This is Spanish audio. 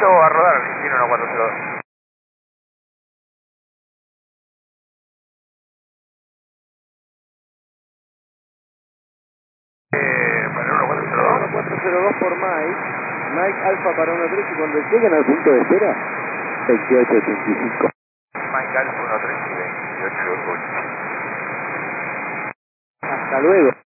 listo a rodar, tiene 1402. Para 1402. 1402 por Mike. Mike Alfa para 13 y cuando lleguen al punto de espera, 2885. Mike Alfa 13 y 2885. Hasta luego.